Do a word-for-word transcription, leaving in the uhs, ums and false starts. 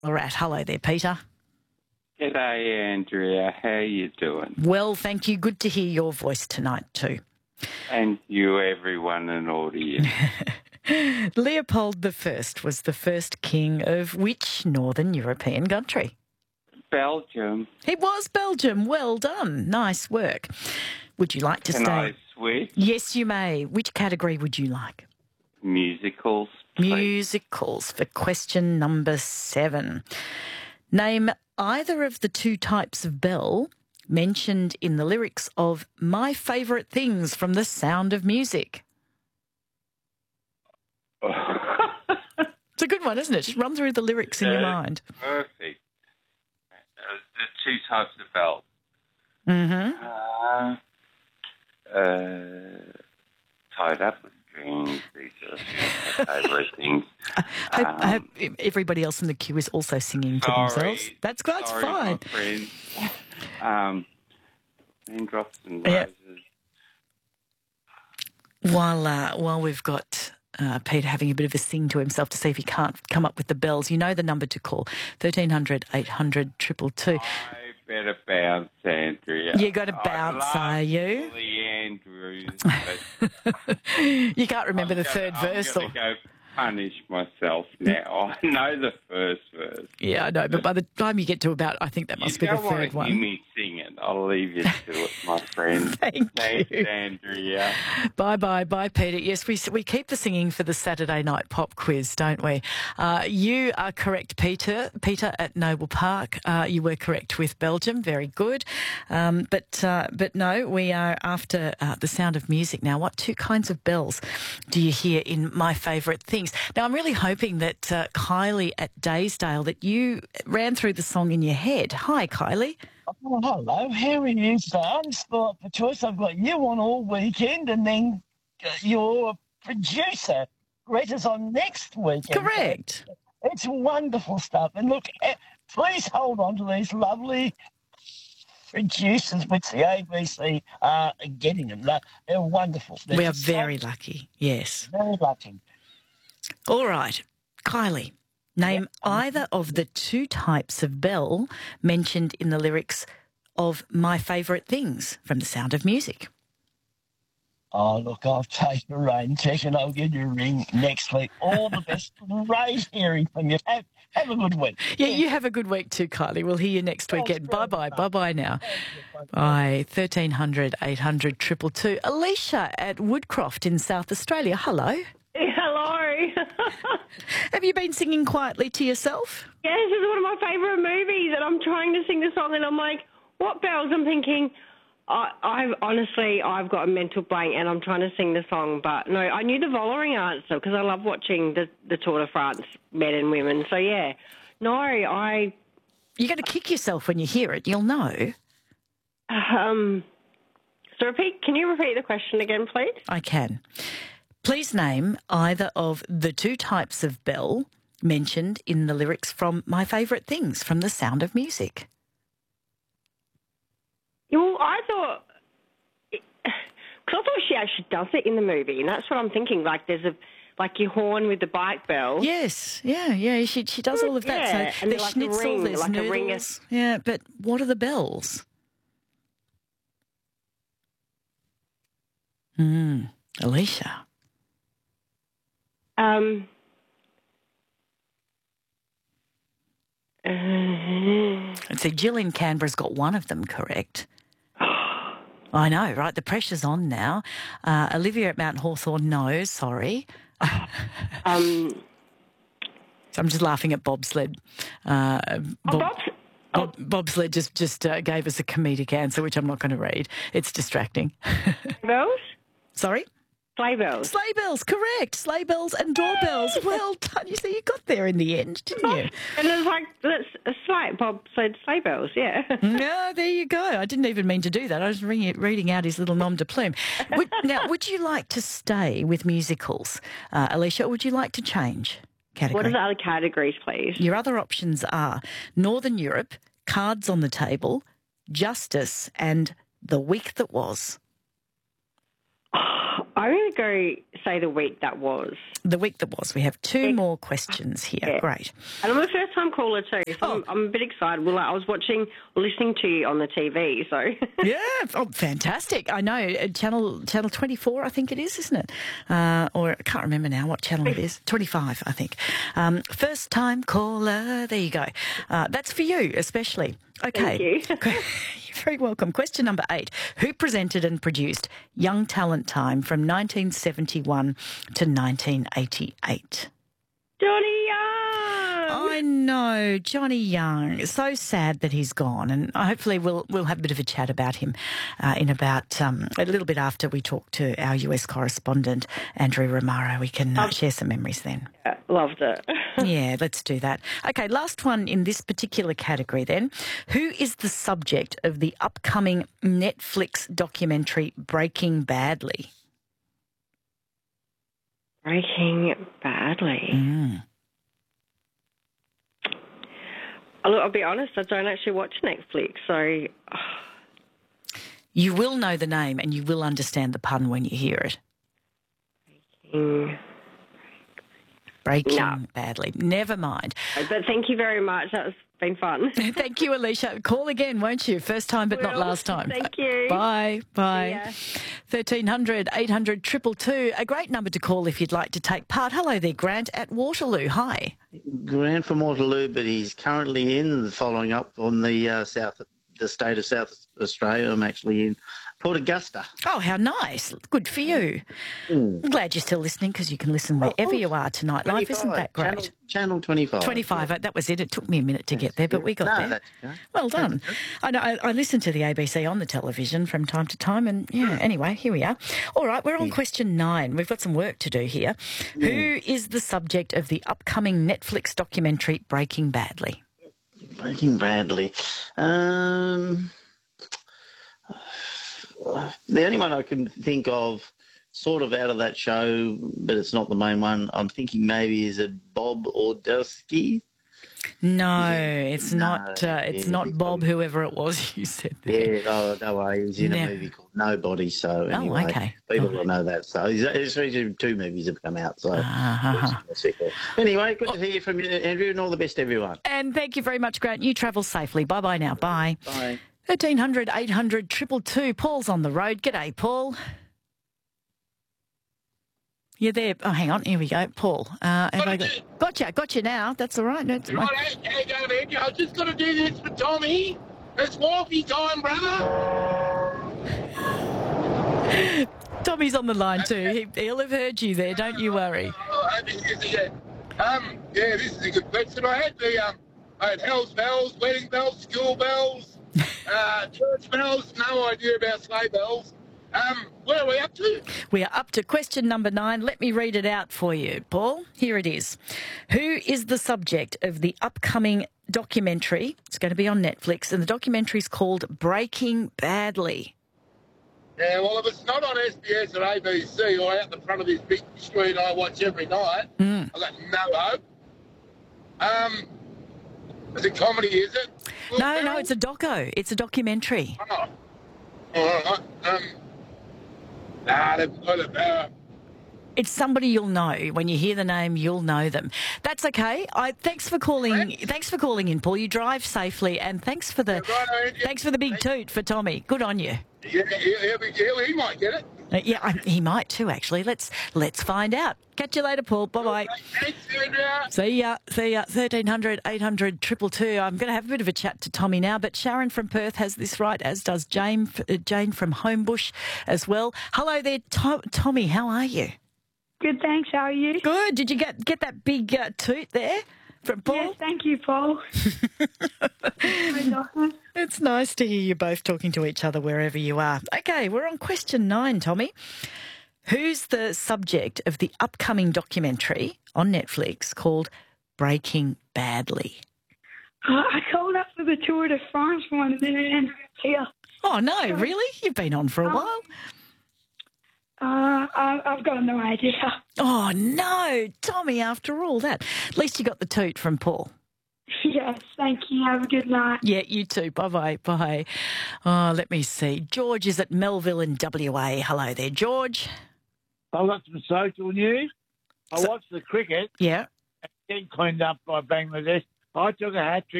All right. Hello there, Peter. G'day, Andrea. How you doing? Well, thank you. Good to hear your voice tonight too. And you, everyone in audience. Leopold the First was the first king of which Northern European country? Belgium. It was Belgium. Well done. Nice work. Would you like to Can stay? I switch? Yes, you may. Which category would you like? Musicals, please. Musicals for question number seven. Name either of the two types of bell mentioned in the lyrics of My Favourite Things from The Sound of Music. It's a good one, isn't it? Just run through the lyrics in your mind. Perfect. Uh, the two types of bell. Mm-hmm. Uh, uh, tied up with strings. These are my favourite things. I hope, Um, I hope everybody else in the queue is also singing to sorry, themselves. That's, that's sorry, fine. my friends. Um, raindrops and Yeah. roses. While uh, while we've got uh, Peter having a bit of a sing to himself to see if he can't come up with the bells, you know the number to call, thirteen hundred, eight hundred, two two two. I better bounce, Andrea. You got to bounce, I are you? love the Andrews, but You can't remember I'm the gonna, third I'm verse. going Or... to go punish myself now. I know the first verse. Yeah, I know, but by the time you get to about, I think that must you be the don't want third to one. hear me sing it. I'll leave you to it, my friend. Thank Thanks, you. Andrea. Bye bye, bye, Peter. Yes, we we keep the singing for the Saturday night pop quiz, don't we? Uh, you are correct, Peter. Peter at Noble Park. Uh, you were correct with Belgium. Very good. Um, but uh, but no, we are after uh, The Sound of Music now. What two kinds of bells do you hear in My Favourite Things? Now, I'm really hoping that uh, Kylie at Daysdale, that you ran through the song in your head. Hi, Kylie. Oh, hello, how are you, son? Sport for choice. I've got you on all weekend, and then uh, your producer Greta's on next weekend. Correct. It's wonderful stuff. And look, eh, please hold on to these lovely producers, which the A B C are getting them. They're, they're wonderful. They're We are just so very lucky. Yes. very lucky. All right. Kylie, name either of the two types of bell mentioned in the lyrics of My Favourite Things from The Sound of Music. Oh, look, I've taken a rain check and I'll give you a ring next week. All the best. Great hearing from you. Have, have a good week. Yeah, you have a good week too, Kylie. We'll hear you next Thanks weekend. very Bye-bye. much. Bye-bye now. Thank you. Bye. thirteen hundred, eight hundred, two two two. Alicia at Woodcroft in South Australia. Hello. Hello. Have you been singing quietly to yourself? Yes, this is one of my favourite movies, and I'm trying to sing the song, and I'm like, what bells? I'm thinking, I, I've honestly, I've got a mental blank, and I'm trying to sing the song, but no, I knew the Vollering answer because I love watching the, the Tour de France, men and women. So yeah, no, I. You're going to kick yourself when you hear it. You'll know. Um. So repeat. Can you repeat the question again, please? I can. Please name either of the two types of bell mentioned in the lyrics from My Favourite Things from The Sound of Music. Well, I thought, because I thought she actually does it in the movie, and that's what I'm thinking. Like, there's a, like your horn with the bike bell. Yes, yeah, yeah. She she does all of that. Yeah, so and there's like a schnitzel, ring, there's like a noodles. ring of- Yeah, but what are the bells? Hmm, Alicia. Um. Uh, And see, Jill in Canberra's got one of them correct. I know, right? The pressure's on now. Uh, Olivia at Mount Hawthorn, no, sorry. um. So I'm just laughing at bobsled. Uh, Oh, Bob, Bob's, Bob, bobsled just just uh, gave us a comedic answer, which I'm not going to read. It's distracting. bells? Sorry? Sleigh bells. Sleigh bells, correct. Sleigh bells and doorbells. Well done. You see, you got there in the end, didn't you? And it was like, that's a sleigh, Bob said sleigh bells, yeah. No, there you go. I didn't even mean to do that. I was reading, reading out his little nom de plume. Would, now, would you like to stay with musicals, uh, Alicia, or would you like to change category? What are the other categories, please? Your other options are Northern Europe, Cards on the Table, Justice, and The Week That Was. I'm going to go say the week that was. The week that was. We have two more questions here. Yeah. Great. And I'm a first-time caller too, so Oh. I'm, I'm a bit excited. Well, I was watching, listening to you on the T V, so... Yeah, oh, fantastic. I know. uh, Channel Channel twenty-four, I think it is, isn't it? Uh, or I can't remember now what channel it is. twenty-five, I think. Um, first time caller. There you go. Uh, that's for you, especially. Okay. Thank you. You're very welcome. Question number eight. Who presented and produced Young Talent Time from nineteen seventy-one to nineteen eighty-eight? Johnny Young! I know, Johnny Young. It's so sad that he's gone, and hopefully we'll we'll have a bit of a chat about him uh, in about um, a little bit after we talk to our U S correspondent Andrew Romaro. We can uh, share some memories then. Yeah, loved it. Yeah, let's do that. Okay, last one in this particular category then. Who is the subject of the upcoming Netflix documentary Breaking Badly? Breaking Badly. Mm. Oh, look, I'll be honest, I don't actually watch Netflix, so... You will know the name and you will understand the pun when you hear it. Mm. Breaking No. Badly. Never mind. But thank you very much. That's been fun. Thank you, Alicia. Call again, won't you? First time, but not Will. last time. Thank you. Bye. Bye. ya. thirteen hundred, eight hundred, two two two. A great number to call if you'd like to take part. Hello there, Grant at Waterloo. Hi. Grant from Waterloo, but he's currently in following up on the uh, south, the state of South Australia. I'm actually in Port Augusta. Oh, how nice. Good for you. Mm. I'm glad you're still listening because you can listen wherever you are tonight. Life, isn't that great? Channel, channel twenty-five. twenty-five, Yeah. that was it. It took me a minute to get there, but we got No, there. that's okay. Well done. I know. I, I listen to the A B C on the television from time to time, and yeah. Anyway, here we are. All right, we're on question nine. We've got some work to do here. Who is the subject of the upcoming Netflix documentary Breaking Badly? Breaking Badly. Um, the only one I can think of, sort of out of that show, but it's not the main one. I'm thinking maybe is it Bob Ordusky? No, it's No, not. Uh, it's yeah, not Bob, whoever it was you said there. Yeah, oh, no way. He was in No. a movie called Nobody, so anyway, okay. people Oh. will know that. So he's, he's, he's, two movies have come out, so Ah. anyway, good to hear from you, Andrew, and all the best to everyone. And thank you very much, Grant. You travel safely. Bye bye now. Bye. Bye. thirteen hundred, eight hundred, two two two. Paul's on the road. G'day, Paul. You're there. Oh, hang on. Here we go. Paul. Uh, have I got, gotcha. Gotcha now. That's all right. No, it's Right, hey, go, Andy. I was just going to do this for Tommy. It's walkie time, brother. Tommy's on the line too. He, he'll have heard you there. Don't you worry. Oh, I think this is it. Um, yeah, this is a good question. I had the, um, I had house bells, wedding bells, school bells, uh, church bells. No idea about sleigh bells. Um, where are we up to? We are up to question number nine. Let me read it out for you, Paul. Here it is. Who is the subject of the upcoming documentary? It's going to be on Netflix, and the documentary is called Breaking Badly. Yeah, well, if it's not on S B S or A B C or out the front of this big screen I watch every night, Mm. I've got no hope. Um, it's a comedy, is it? No, no, it's a doco. It's a documentary. Oh, all right. Um, nah, they've got it. Uh, It's somebody you'll know. When you hear the name, you'll know them. That's okay. I thanks for calling. Thanks for calling in, Paul. You drive safely, and thanks for the right, Andy. thanks for the big toot for Tommy. Good on you. yeah, he'll, he'll be, he'll, he might get it. Uh, yeah, I, he might too. Actually, let's let's find out. Catch you later, Paul. Bye bye. Thanks, Andrea. See ya. See ya. thirteen hundred, eight hundred, two two two. I'm going to have a bit of a chat to Tommy now, but Sharon from Perth has this right, as does Jane, uh, Jane from Homebush as well. Hello there, Tom, Tommy. How are you? Good, thanks. How are you? Good. Did you get get that big uh, toot there from Paul? Yes, thank you, Paul. It's nice to hear you both talking to each other wherever you are. Okay, we're on question nine, Tommy. Who's the subject of the upcoming documentary on Netflix called Breaking Badly? Uh, I called up for the Tour de France one, and then it ended up here. Oh, no, really? You've been on for a while? Uh, I, I've got no idea. Oh, no, Tommy, after all that. At least you got the toot from Paul. Yes, thank you. Have a good night. Yeah, you too. Bye-bye. Bye. Oh, let me see. George is at Melville in W A. Hello there, George. I've got some social news. I So- watched the cricket Yeah. getting cleaned up by Bangladesh. I took a hat trick.